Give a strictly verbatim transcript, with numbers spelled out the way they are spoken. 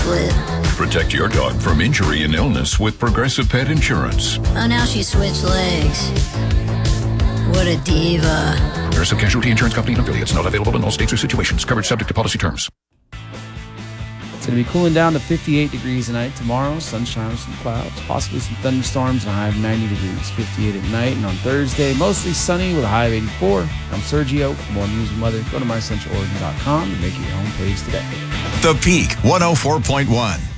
split. Protect your dog from injury and illness with Progressive Pet Insurance. Oh, now she switched legs. What a diva. Progressive Casualty Insurance Company and affiliates. Not available in all states or situations. Coverage subject to policy terms. It's going to be cooling down to fifty-eight degrees tonight. Tomorrow, sunshine with some clouds, possibly some thunderstorms, and a high of ninety degrees, fifty-eight at night. And on Thursday, mostly sunny with a high of eighty-four. I'm Sergio. For more news and weather, go to my central oregon dot com and make it your home page today. The Peak one oh four point one.